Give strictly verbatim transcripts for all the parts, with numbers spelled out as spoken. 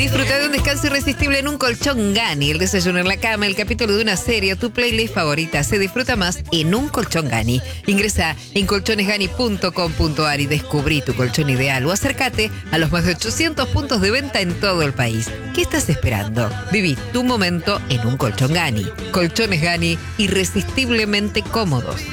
Disfruta de un descanso irresistible en un colchón Gani. El desayuno en la cama, el capítulo de una serie, tu playlist favorita. Se disfruta más en un colchón Gani. Ingresa en colchones gani punto com punto a r y descubrí tu colchón ideal o acércate a los más de ochocientos puntos de venta en todo el país. ¿Qué estás esperando? Viví tu momento en un colchón Gani. Colchones Gani, irresistiblemente cómodos.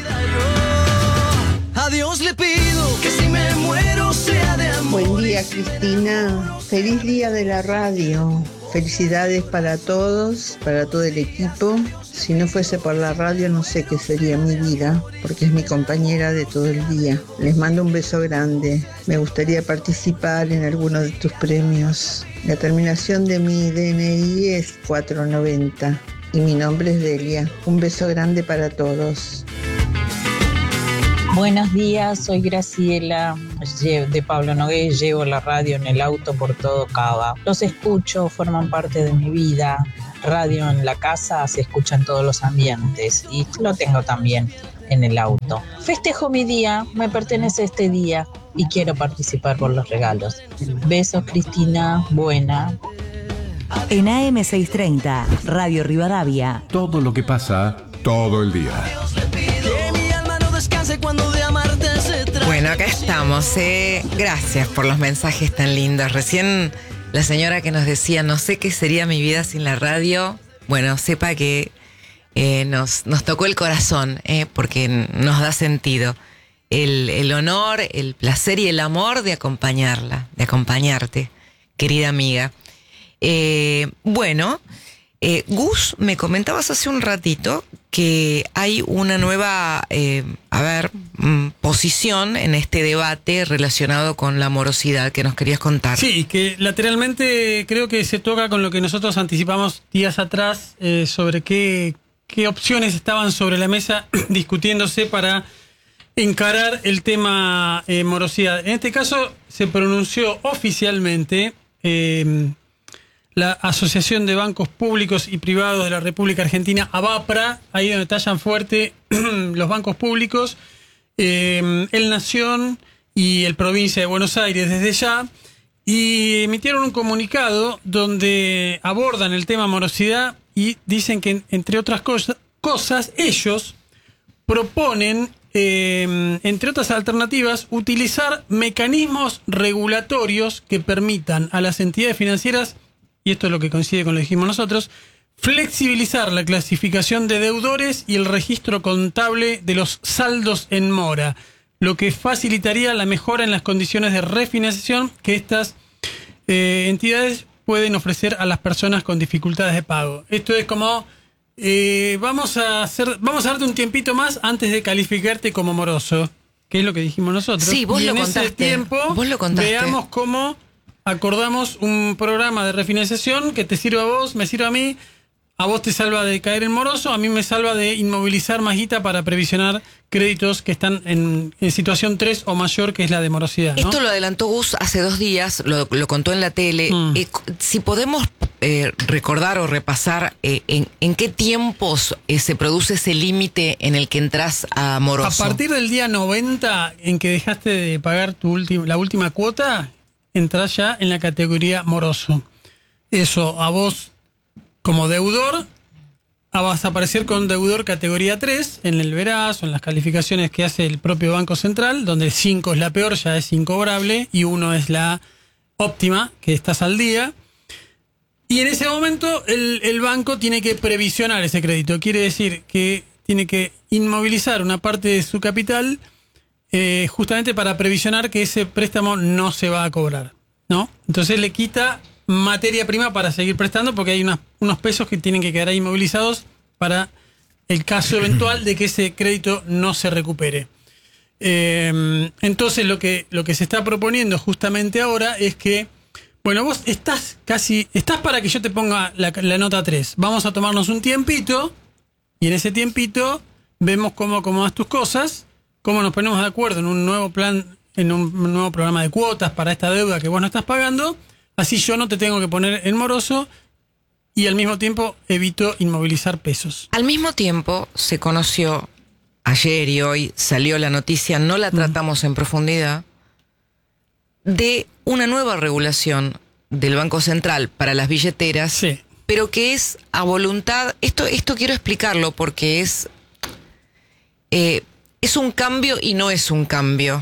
A Dios le pido que si me muero sea de amor. Buen día, Cristina. Feliz día de la radio. Felicidades para todos, para todo el equipo. Si no fuese por la radio, no sé qué sería mi vida, porque es mi compañera de todo el día. Les mando un beso grande. Me gustaría participar en alguno de tus premios. La terminación de mi D N I es cuatrocientos noventa y mi nombre es Delia. Un beso grande para todos. Buenos días, soy Graciela de Pablo Nogué, llevo la radio en el auto por todo Cava. Los escucho, forman parte de mi vida. Radio en la casa se escucha en todos los ambientes y lo tengo también en el auto. Festejo mi día, me pertenece este día y quiero participar por los regalos. Besos, Cristina, buena. En A M seiscientos treinta, Radio Rivadavia. Todo lo que pasa todo el día. Cuando de amarte se trata. Bueno, acá estamos, eh. Gracias por los mensajes tan lindos. Recién la señora que nos decía, no sé qué sería mi vida sin la radio. Bueno, sepa que eh, nos, nos tocó el corazón, eh, porque nos da sentido. El, el honor, el placer y el amor de acompañarla, de acompañarte, querida amiga. Eh, bueno, eh, Gus, me comentabas hace un ratito que hay una nueva, eh, a ver, mm, posición en este debate relacionado con la morosidad que nos querías contar. Sí, que lateralmente creo que se toca con lo que nosotros anticipamos días atrás eh, sobre qué, qué opciones estaban sobre la mesa discutiéndose para encarar el tema eh, morosidad. En este caso se pronunció oficialmente eh, la Asociación de Bancos Públicos y Privados de la República Argentina, ABAPRA, ahí donde tallan fuerte los bancos públicos, eh, el Nación y el Provincia de Buenos Aires desde ya, y emitieron un comunicado donde abordan el tema morosidad y dicen que, entre otras cosas, cosas ellos proponen, eh, entre otras alternativas, utilizar mecanismos regulatorios que permitan a las entidades financieras, y esto es lo que coincide con lo que dijimos nosotros, flexibilizar la clasificación de deudores y el registro contable de los saldos en mora, lo que facilitaría la mejora en las condiciones de refinanciación que estas eh, entidades pueden ofrecer a las personas con dificultades de pago. Esto es como, eh, vamos a hacer, vamos a darte un tiempito más antes de calificarte como moroso, que es lo que dijimos nosotros. Sí, vos y lo en contaste. ese tiempo Vos lo contaste. Veamos cómo acordamos un programa de refinanciación que te sirva a vos, me sirve a mí, a vos te salva de caer en moroso, a mí me salva de inmovilizar más guita para previsionar créditos que están en, en situación tres o mayor, que es la de morosidad, ¿no? Esto lo adelantó Gus hace dos días, lo, lo contó en la tele. Mm. Eh, si podemos eh, recordar o repasar eh, en, en qué tiempos eh, se produce ese límite en el que entras a moroso. A partir del día noventa en que dejaste de pagar tu ulti- la última cuota, entras ya en la categoría moroso. Eso, a vos como deudor, vas a aparecer con deudor categoría tres en el Veraz o en las calificaciones que hace el propio Banco Central, donde cinco es la peor, ya es incobrable, y uno es la óptima, que estás al día. Y en ese momento el, el banco tiene que previsionar ese crédito. Quiere decir que tiene que inmovilizar una parte de su capital Eh, justamente para previsionar que ese préstamo no se va a cobrar, ¿no? Entonces le quita materia prima para seguir prestando, porque hay unas, unos pesos que tienen que quedar ahí inmovilizados para el caso eventual de que ese crédito no se recupere. Eh, entonces lo que, lo que se está proponiendo justamente ahora es que, bueno, vos estás casi, estás para que yo te ponga la, la nota tres. Vamos a tomarnos un tiempito y en ese tiempito vemos cómo acomodas tus cosas, cómo nos ponemos de acuerdo en un nuevo plan, en un nuevo programa de cuotas para esta deuda que vos no estás pagando, así yo no te tengo que poner en moroso y al mismo tiempo evito inmovilizar pesos. Al mismo tiempo se conoció, ayer y hoy salió la noticia, no la tratamos mm. en profundidad, de una nueva regulación del Banco Central para las billeteras, Sí. pero que es a voluntad. Esto, esto quiero explicarlo porque es, eh, es un cambio y no es un cambio.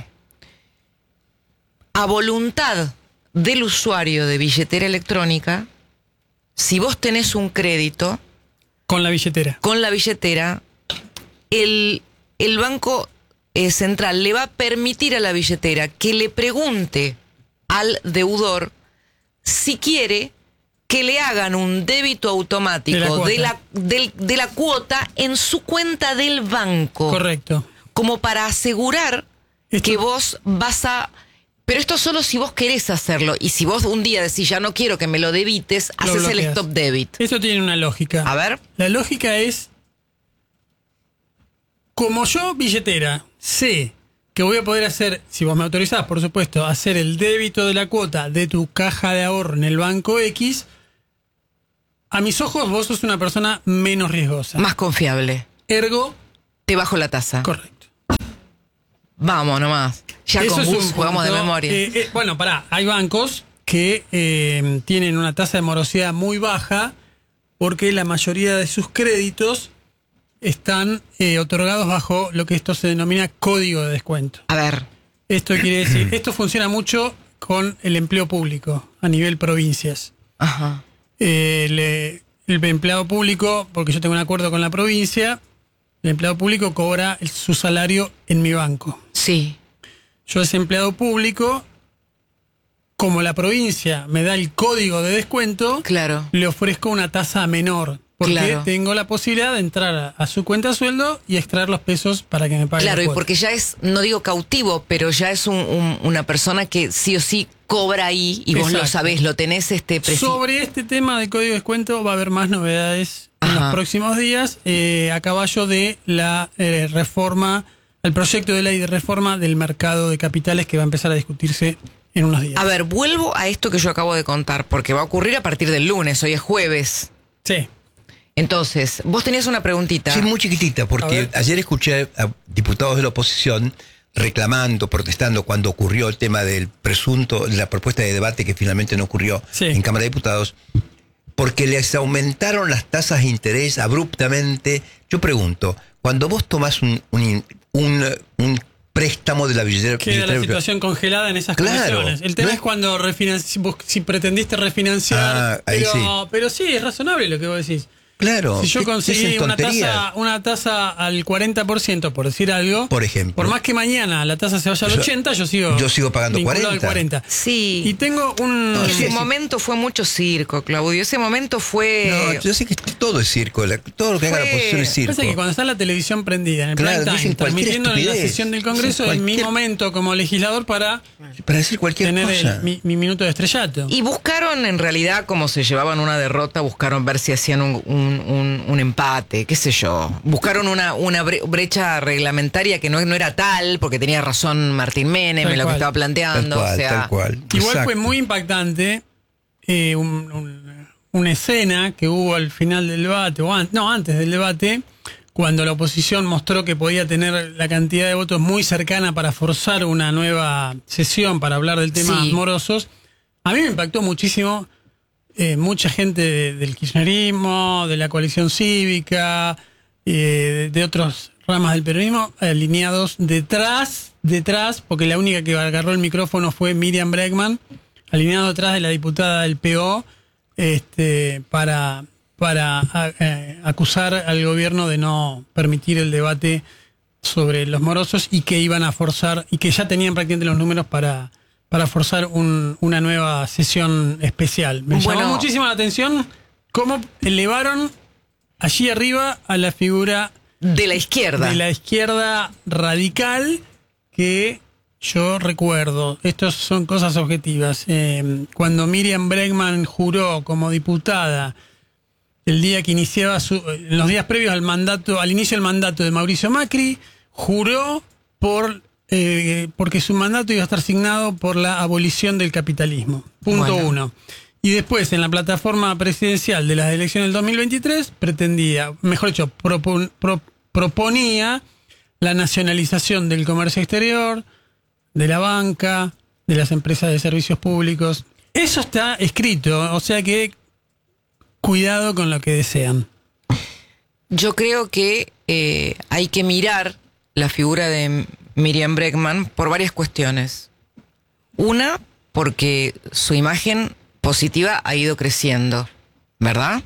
A voluntad del usuario de billetera electrónica, si vos tenés un crédito Con la billetera. con la billetera, el, el Banco eh, Central le va a permitir a la billetera que le pregunte al deudor si quiere que le hagan un débito automático De de la la, del- de la cuota en su cuenta del banco. Correcto. Como para asegurar Esto- que vos vas a... Pero esto solo si vos querés hacerlo. Y si vos un día decís, ya no quiero que me lo debites, Lo haces el bloqueas. stop debit. Esto tiene una lógica. A ver. La lógica es, como yo, billetera, sé que voy a poder hacer, si vos me autorizás, por supuesto, hacer el débito de la cuota de tu caja de ahorro en el banco X, a mis ojos vos sos una persona menos riesgosa. Más confiable. Ergo, Te bajo la tasa. correcto. Vamos nomás. Ya Eso con es un Gus jugamos de punto. memoria. Eh, eh, bueno, pará, hay bancos que eh, tienen una tasa de morosidad muy baja porque la mayoría de sus créditos están eh, otorgados bajo lo que esto se denomina código de descuento. A ver. Esto quiere decir, esto funciona mucho con el empleo público a nivel provincias. Ajá. Eh, le- el empleado público, porque yo tengo un acuerdo con la provincia, el empleado público cobra el- su salario en mi banco. Sí. Yo, ese empleado público, como la provincia me da el código de descuento, Claro. le ofrezco una tasa menor. Porque Claro. tengo la posibilidad de entrar a, a su cuenta de sueldo y extraer los pesos para que me pague Claro, la y cuota. porque ya es, no digo cautivo, pero ya es un- un- una persona que sí o sí cobra ahí y vos lo Exacto. sabés, lo tenés este preci- Sobre este tema de código de descuento va a haber más novedades en Ajá. los próximos días, eh, a caballo de la eh, reforma, el proyecto de ley de reforma del mercado de capitales que va a empezar a discutirse en unos días. A ver, vuelvo a esto que yo acabo de contar, porque va a ocurrir a partir del lunes, hoy es jueves. Sí. Entonces, vos tenías una preguntita. Sí, muy chiquitita, A porque ver. ayer escuché a diputados de la oposición reclamando, protestando cuando ocurrió el tema del presunto, la propuesta de debate que finalmente no ocurrió Sí. en Cámara de Diputados, porque les aumentaron las tasas de interés abruptamente. Yo pregunto, cuando vos tomás un, un, un, un préstamo de la billetera... Queda la billetera- situación congelada en esas Claro. condiciones. El tema No es es- cuando refinanci- si, vos- si pretendiste refinanciar. Ah, ahí pero, sí. pero sí, es razonable lo que vos decís. Claro. Si yo ¿qué- qué conseguí es una tontería? tasa, una tasa al cuarenta por ciento, por decir algo, Por ejemplo. por más que mañana la tasa se vaya al Yo- ochenta, yo sigo, yo sigo pagando vinculado al cuarenta. cuarenta. Sí. Y tengo un... No, Ese sí, sí. momento fue mucho circo, Claudio. Ese momento fue... No, yo sé que todo es circo, la- todo lo que haga la Fue- oposición es circo. Pasa que cuando está la televisión prendida en el Claro, prime dicen time, cualquier transmitiendo en la estupidez. sesión del Congreso, Dicen es mi cualquier- momento como legislador para Para decir cualquier tener cosa. el- mi, mi minuto de estrellato. Y buscaron, en realidad, como se llevaban una derrota, buscaron ver si hacían un, un- un- un empate, qué sé yo. Buscaron una, una bre- brecha reglamentaria que no, no era tal, porque tenía razón Martín Menem Tal en lo cual. que estaba Tal planteando. cual, o sea, tal cual. Igual Exacto. fue muy impactante eh, un- un- una escena que hubo al final del debate, o an- no, antes del debate, cuando la oposición mostró que podía tener la cantidad de votos muy cercana para forzar una nueva sesión para hablar del tema Sí. morosos. A mí me impactó muchísimo eh, mucha gente de- del kirchnerismo, de la coalición cívica, eh, de, de otras ramas del peronismo, alineados detrás, detrás, porque la única que agarró el micrófono fue Miriam Bregman, alineado detrás de la diputada del P O, este, para, para a- eh, acusar al gobierno de no permitir el debate sobre los morosos y que iban a forzar, y que ya tenían prácticamente los números para, para forzar un- una nueva sesión especial. Me Bueno. llamó muchísimo la atención cómo elevaron allí arriba a la figura de la izquierda. de la izquierda radical que yo recuerdo. Estas son cosas objetivas. Eh, cuando Miriam Bregman juró como diputada el día que iniciaba su, en los días previos al mandato, al inicio del mandato de Mauricio Macri, juró por eh, porque su mandato iba a estar signado por la abolición del capitalismo. Punto Bueno. uno. Y después, en la plataforma presidencial de las elecciones del dos mil veintitrés, pretendía, mejor dicho, propon- pro- proponía la nacionalización del comercio exterior, de la banca, de las empresas de servicios públicos. Eso está escrito, o sea que cuidado con lo que desean. Yo creo que eh, hay que mirar la figura de Miriam Bregman por varias cuestiones. Una, porque su imagen positiva ha ido creciendo, ¿verdad?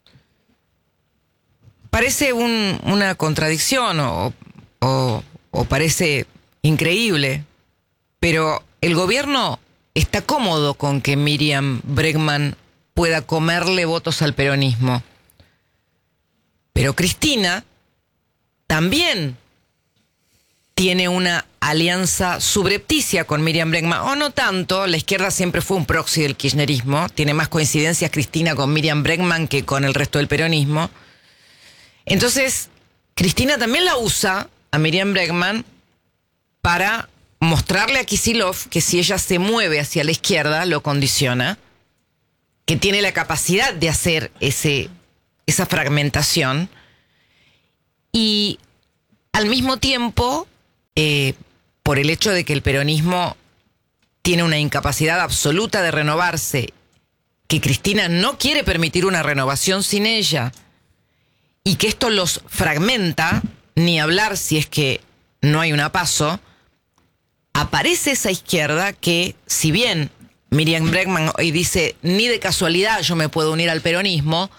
Parece un, una contradicción o, o, o parece increíble, pero el gobierno está cómodo con que Miriam Bregman pueda comerle votos al peronismo. Pero Cristina también tiene una alianza subrepticia con Miriam Bregman, o no tanto. La izquierda siempre fue un proxy del kirchnerismo. Tiene más coincidencias Cristina con Miriam Bregman que con el resto del peronismo. Entonces, Cristina también la usa a Miriam Bregman para mostrarle a Kicillof que si ella se mueve hacia la izquierda, lo condiciona, que tiene la capacidad de hacer ese, esa fragmentación, y al mismo tiempo, eh, por el hecho de que el peronismo tiene una incapacidad absoluta de renovarse, que Cristina no quiere permitir una renovación sin ella, y que esto los fragmenta, ni hablar si es que no hay una PASO, aparece esa izquierda que, si bien Miriam Bregman hoy dice, ni de casualidad yo me puedo unir al peronismo,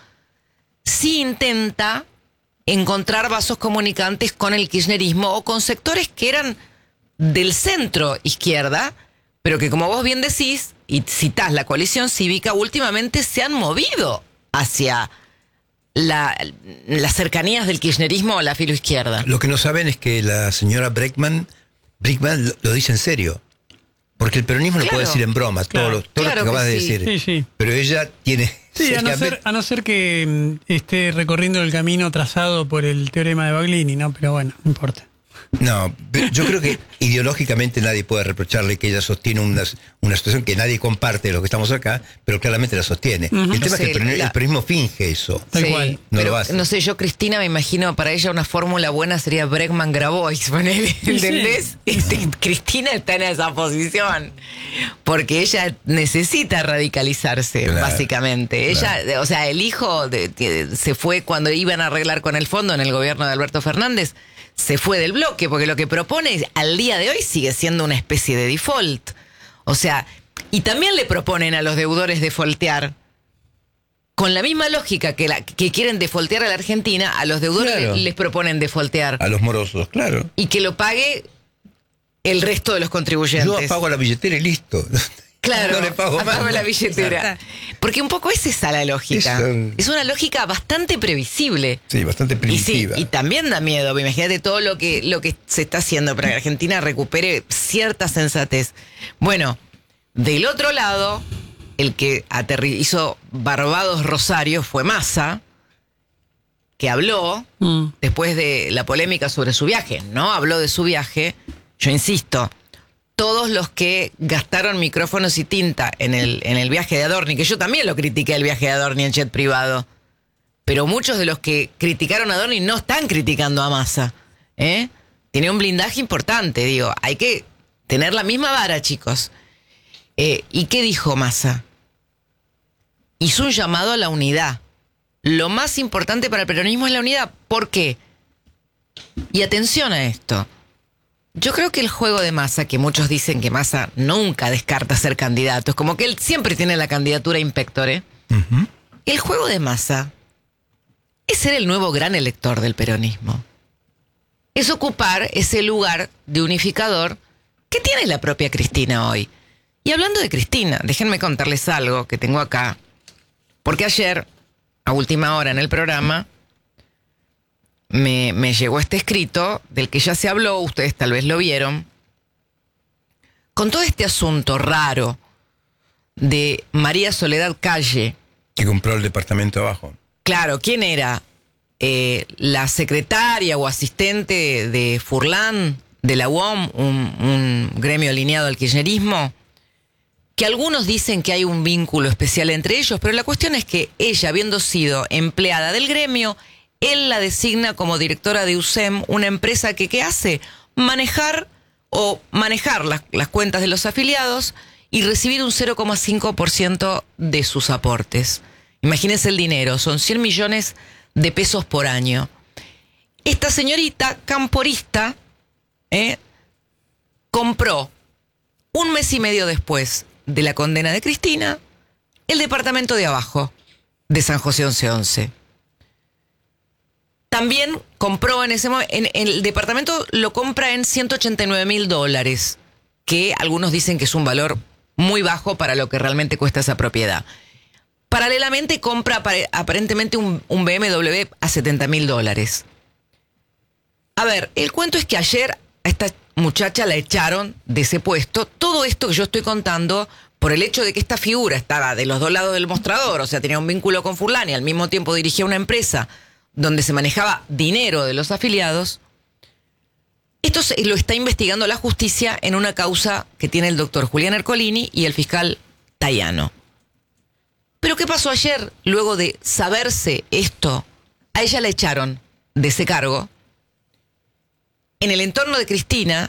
sí intenta encontrar vasos comunicantes con el kirchnerismo o con sectores que eran del centro izquierda, pero que, como vos bien decís, y citás la coalición cívica, últimamente se han movido hacia la, las cercanías del kirchnerismo a la filoizquierda. Lo que no saben es que la señora Bregman, Bregman lo, lo dice en serio. Porque el peronismo Claro. lo puede decir en broma, Claro. todo, lo, todo Claro lo que acabas que de sí. decir. Sí, sí. Pero ella tiene... Sí, a no, seriamente- ser, a no ser que mm, esté recorriendo el camino trazado por el teorema de Baglini, ¿no? Pero bueno, no importa. No, yo creo que ideológicamente nadie puede reprocharle que ella sostiene una, una situación que nadie comparte de los que estamos acá, pero claramente la sostiene. Ujú. El tema No es que sé, el peronismo, la- el peronismo finge eso. Tal Sí, cual. No pero lo hace. no sé, yo Cristina me imagino, para ella una fórmula buena sería Bregman Grabois, ponele, ¿entendés? Este, Cristina está en esa posición porque ella necesita radicalizarse, Claro, básicamente. claro. Ella, o sea, el hijo de, que se fue cuando iban a arreglar con el fondo en el gobierno de Alberto Fernández, se fue del bloque, porque lo que propone al día de hoy sigue siendo una especie de default. O sea, y también le proponen a los deudores defaultear. Con la misma lógica que, la, que quieren defaultear a la Argentina, a los deudores Claro. le- les proponen defaultear. A los morosos, claro. Y que lo pague el resto de los contribuyentes. Yo apago la billetera y listo. Claro, no le pago apago más. la billetera. Porque un poco es esa la lógica. Es, Es una lógica bastante previsible. Sí, bastante Y sí, primitiva. y también da miedo. Imagínate todo lo que, lo que se está haciendo para que Argentina recupere cierta sensatez. Bueno, del otro lado, el que aterri- hizo Barbados Rosario fue Massa, que habló Mm. después de la polémica sobre su viaje. No habló de su viaje. Yo insisto, todos los que gastaron micrófonos y tinta en el, en el viaje de Adorni, que yo también lo critiqué el viaje de Adorni en jet privado, pero muchos de los que criticaron a Adorni no están criticando a Massa, ¿eh? Tiene un blindaje importante, digo, hay que tener la misma vara, chicos. Eh, ¿Y qué dijo Massa? Hizo un llamado a la unidad. Lo más importante para el peronismo es la unidad. ¿Por qué? Y atención a esto. Yo creo que el juego de Massa, que muchos dicen que Massa nunca descarta ser candidato, es como que él siempre tiene la candidatura impectore. Ujú. El juego de Massa es ser el nuevo gran elector del peronismo. Es ocupar ese lugar de unificador que tiene la propia Cristina hoy. Y hablando de Cristina, déjenme contarles algo que tengo acá. Porque ayer, a última hora en el programa, me, me llegó este escrito del que ya se habló, ustedes tal vez lo vieron, con todo este asunto raro de María Soledad Calle. Que compró el departamento abajo. Claro, ¿quién era? Eh, la secretaria o asistente de Furlan, de la U O M, un, un gremio alineado al kirchnerismo, que algunos dicen que hay un vínculo especial entre ellos, pero la cuestión es que ella, habiendo sido empleada del gremio, él la designa como directora de U S E M, una empresa que ¿qué hace? Manejar o manejar las, las cuentas de los afiliados y recibir un cero coma cinco por ciento de sus aportes. Imagínense el dinero, son cien millones de pesos por año. Esta señorita camporista eh, compró un mes y medio después de la condena de Cristina el departamento de abajo de San José once once. También compró en ese momento, en, en el departamento lo compra en ciento ochenta y nueve mil dólares, que algunos dicen que es un valor muy bajo para lo que realmente cuesta esa propiedad. Paralelamente compra aparentemente un, un B M W a setenta mil dólares. A ver, el cuento es que ayer a esta muchacha la echaron de ese puesto. Todo esto que yo estoy contando, por el hecho de que esta figura estaba de los dos lados del mostrador, o sea, tenía un vínculo con Furlan y al mismo tiempo dirigía una empresa donde se manejaba dinero de los afiliados. Esto se, lo está investigando la justicia en una causa que tiene el doctor Julián Ercolini y el fiscal Tayano. Pero ¿qué pasó ayer? Luego de saberse esto, a ella la echaron de ese cargo. En el entorno de Cristina